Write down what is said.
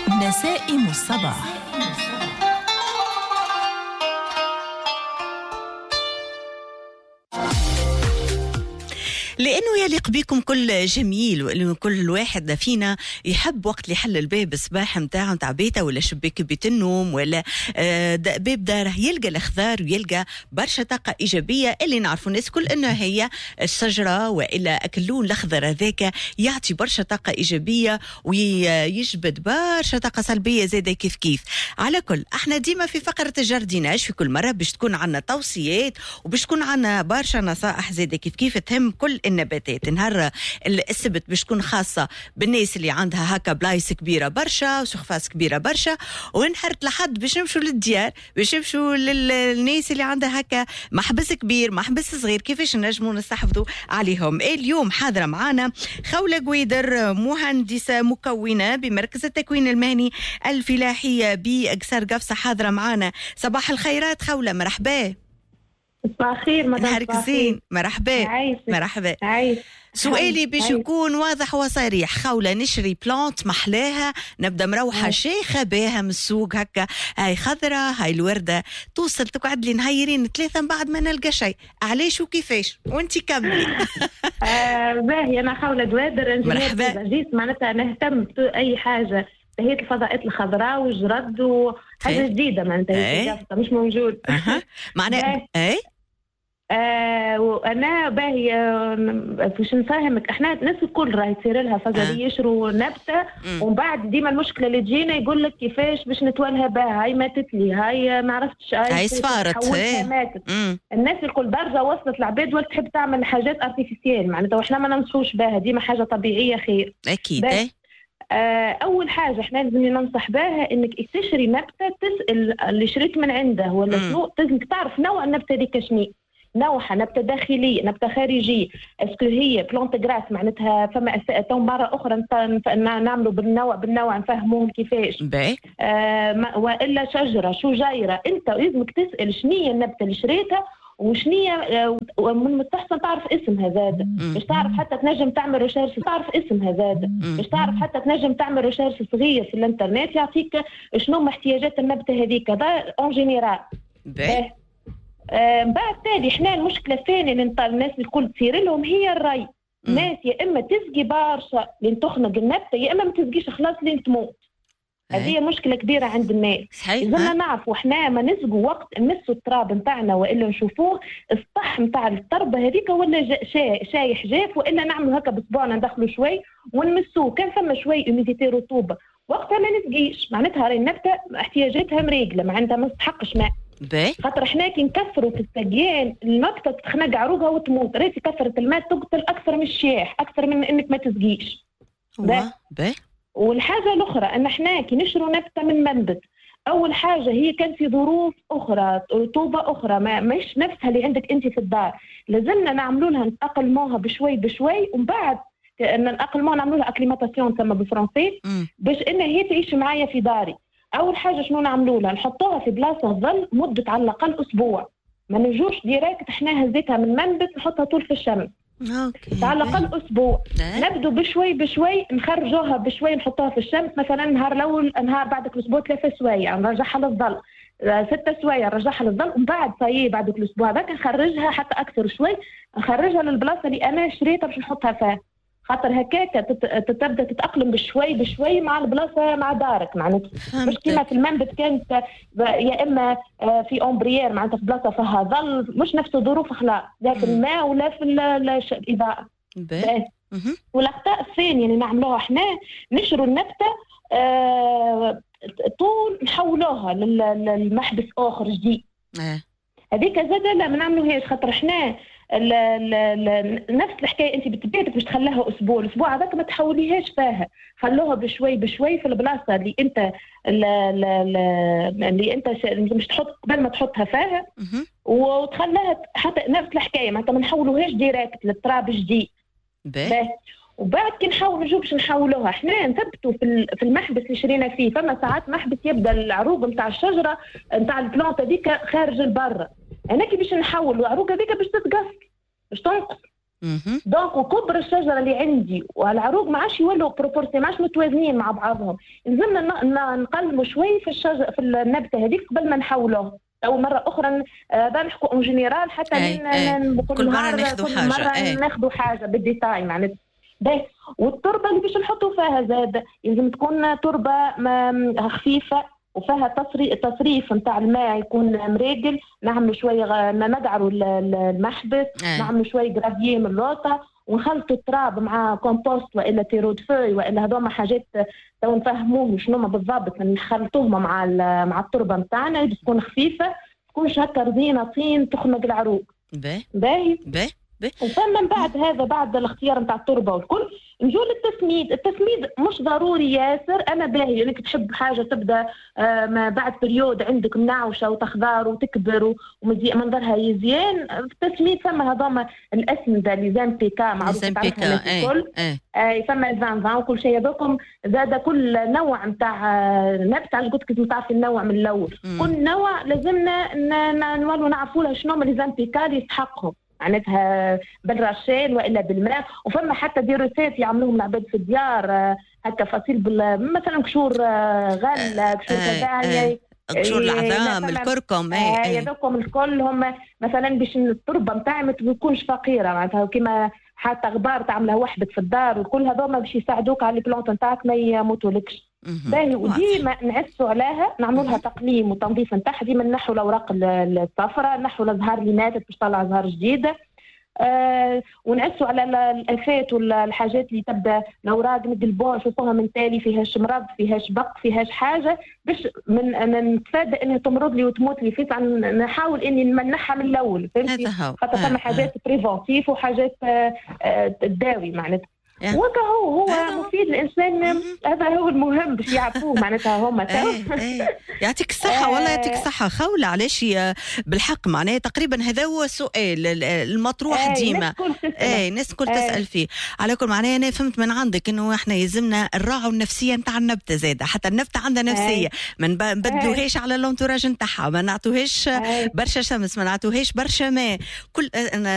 نسائم الصباح. لأنه يليق بكم كل جميل، وإنه كل واحد فينا يحب وقت اللي يحل الباب الصباح متاعه متاع بيته ولا شباك بيت النوم ولا باب داره، يلقى الأخضار ويلقى برشا طاقة إيجابية اللي نعرفوا الناس كل إنه هي الشجرة وإلا اللون الأخضر هذاك يعطي برشا طاقة إيجابية ويجبد برشا طاقة سلبية زادة كيف كيف. على كل احنا ديما في فقرة الجارديناج في كل مرة باش تكون عنا توصيات وباش تكون عنا برشا نصائح زادة كيف كيف تهم كل النباتات. نهار السبت باش تكون خاصة بالناس اللي عندها هكا بلايص كبيرة برشا وسخفاس كبيرة برشا، ونهار الأحد باش نمشوا للديار، باش نمشوا للناس اللي عندها هكا محبس كبير محبس صغير، كيفاش نجموا نستحفظوا عليهم. اليوم حاضرة معنا خولة قويدر، مهندسة مكونة بمركز التكوين المهني الفلاحية بقصر قفصة، حاضرة معنا. صباح الخيرات خولة، مرحبا. صباح الخير مدام. نهارك زين، مرحبا. مرحبا. سؤالي باش يكون واضح وصريح. خولة نشري بلانت محلاها، نبدا مروحه شيخه باها من السوق هكا، هاي خضره هاي الورده، توصل تقعد لي نهيرين ثلاثه من بعد ما نلقى شيء، علاش وكيفاش؟ وانت كملي. باهي انا خولة قويدر، مرحبا. جيت معناتها نهتم باي حاجه هي الفضاءات الخضراء والجرد وحاجه جديده معناتها مش موجود. معناها وانا باهي باش نفهمك، احنا الناس الكل راهي تصير لها فجأة يشروا نبته ومن بعد ديما المشكله اللي تجينا يقول لك كيفاش باش نتولها بها، هاي ماتت لي، هاي ما عرفتش، هاي صفارت، ماتت. الناس الكل درجه وصلت العباد ولا تحب تعمل حاجات ارتيفيسيال معناتها، واحنا ما ننصحوش بها، ديما حاجه طبيعيه خير اكيد. اول حاجه احنا لازم ننصح بها انك تشري نبته، تسال اللي شريت من عنده ولا شنو، لازم تعرف نوع النبته ديك شنو نوعها، نبته داخليه نبته خارجيه، اسكو هي بلانت جراس معناتها فما تو مره اخرى نعملوا بالنوع نفهموهم كيفاش والا شجره. انت لازمك تسال شنية النبته اللي شريتها وشنية، ومن المستحسن تعرف اسمها زاد باش تعرف حتى تنجم تعمل ريشيرش، تعرف اسمها زاد باش تعرف حتى تنجم تعمل ريشيرش صغير في الانترنت يعطيك شنو احتياجات النبته هذيك، هذا اون جينيرال. بعد تالي احنا المشكله الثانيه اللي الناس الكل تصير لهم هي الري. الناس يا اما تسقي برشا لين تخنق النبته، يا اما ما تسقيش خلاص لين تموت. هذه مشكله كبيره عند الناس. لازمنا نعرفوا احنا ما نسقوا وقت نمسوا التراب نتاعنا والا نشوفوه السطح نتاع التربه هذيك ولا شايح جاف، والا نعملوا هكا بصبعنا ندخلوا شوي ونمسوه، كان فما شوي هوميديتي رطوبه وقتها ما نسقيش، معناتها راهي النبته احتياجاتها مريقله معناتها ما تستحقش ماء. خاطر احنا كي نكثروا في السقيان النبته تخنق عروقها وتموت، ريتي كثره الماء تقتل اكثر من الشياح، اكثر من انك ما تسقيش. والحاجه الاخرى ان احنا كي نشروا نبته من منبت، اول حاجه هي كان في ظروف اخرى رطوبه اخرى مش نفسها اللي عندك انت في الدار، لازمنا نعملوا لها نتاقلموها بشوي بشوي، ومن بعد نتاقلموها نعملوا لها اكليماتاسيون تسمى بالفرنسي باش ان هي تعيش معايا في داري. اول حاجه شنو نعملوا لها؟ نحطوها في بلاصه ظل مده على الاقل اسبوع، ما نجوش ديريكت احنا هزيتها من منبت نحطها طول في الشمس. على الاقل اسبوع. نبدو بشوي بشوي نخرجوها بشوي نحطوها في الشمس، مثلا نهار الاول نهار بعدك الاسبوع 3 سوايع نرجعها للظل، 6 سوايع نرجعها للظل، ومن بعد بعدك الاسبوع هذاك نخرجها حتى اكثر شوي، نخرجها للبلاصه اللي انا شريتها باش نحطها فيها، خاطر هكاك تبدا تتاقلم بشوي بشوي مع البلاصه مع دارك معناتها، مش كيما في المنبت كانت يا اما في امبريير معناتها في بلاصه فيها ظل مش نفس الظروف خلاص لا في الماء ولا في الاضاءه. والاخطاء الثانيه اللي نعملوها احنا نشروا النبته طول نحولوها للمحبس اخر جديد. هذيك زاده لا ما نعملوهاش، خاطر احنا نفس الحكايه انت بتبيتك باش تخليها اسبوع، الاسبوع هذاك ما تحوليهاش فيها، خلوها بشوي بشوي في البلاصه اللي انت مش تحط قبل ما تحطها فيها، وتخليها حتى نفس الحكايه معناتها ما نحولوهاش ديريكت للتراب جديد. وبعد كي نحاولوا باش نحولوها احنا نثبتوا في المحبس اللي شرينا فيه، فما ساعات محبس يبدا العروق نتاع الشجره نتاع البلانت هذيك خارج البر، انا كي باش نحول العروق هذيك باش تتقص باش تنقص، دونك وكبر الشجره اللي عندي والعروق ما عادش يولوا بروبورسي، ما عادش متوازنين مع بعضهم. لازمنا نقلموا شوي في الشجره في النبته هذيك قبل ما نحولوه. أو مرة أخرى نحكوا أون جينيرال حتى كل مرة ناخذوا حاجة بالديتاي معناتها. والتربة اللي باش نحطوا فيها زاد لازم تكون تربة خفيفة وفيها تصريف نتاع الماء يكون مريقل. نعملوا شوية ندعروا المحبس، نعملوا شوية جرافييه من اللوطة، ونخلطوا التراب مع كومبوست والا تيرود فوي والا هذوما حاجات تو نفهموهم شنو بالضبط. نخلطوهم مع التربه نتاعنا اللي تكون خفيفه، تكونش هكا رزينه طين تخنق العروق. باهي وثم من بعد هذا بعد الاختيار نتاع التربه والكل نجول التسميد. التسميد مش ضروري ياسر. انا باهي انك تحب حاجه تبدا ما بعد بريود عندك منعوشه وتخضار وتكبر ومنظرها يزيان. في التسميد ثم هذوما الاسمده اللي زان بيكا معروف تعرفها الكل. ثم الفان وكل شيء هذوكم زاد كل نوع نتاع نبته. قلت لك تعرفي النوع من الاول. كل نوع لازمنا نولوا نعرفوا له شنو من زان بيكا اللي يستحقهم معناتها بالرشال والا بالماء. وفما حتى ديروسات يعملوهم العباد في الديار هكا فصيل مثلا قشور غله قشور كذا قشور العظام الكركم. هذوكم الكل هم مثلا باش التربه نتاعي ما تكونش فقيره معناتها كيما حتى غبار تعملها وحدك في الدار وكل هذوما باش يساعدوك على البلانت نتاعك ما يموتولكش. باهي وديما نعسوا عليها نعملوا لها تقليم وتنظيف نتاعها. ديما نحوا الاوراق الصفراء، نحوا الازهار اللي ماتت باش تطلع ازهار جديده. ونعسوا على الافات والحاجات اللي تبدا الاوراق نقلبوها نشوفوها من تالي فيهاش مرض فيهاش بق فيهاش حاجه باش نتفادى انها تمرض لي وتموت لي. فيت نحاول اني نمنحها من الاول فهمتي خاطر ثم حاجات بريفونتيف وحاجات تداوي معناتها. وكا هو مفيد للإنسان. هذا هو المهم باش يعرفوه معناتها هما. يعطيك الصحة والله يعطيك الصحة خولة. علاش بالحق معناه تقريبا هذا هو السؤال المطروح ديما. ناس كل تسأل فيه. على كل معناه أنا فهمت من عندك إنه إحنا يلزمنا الراعي النفسية نتاع النبتة زادة. حتى النبتة عندها نفسية ما نبدلوهاش على اللونتوراج نتاعها، ما نعطوهاش برشا شمس، ما نعطوهاش برشا ماء. كل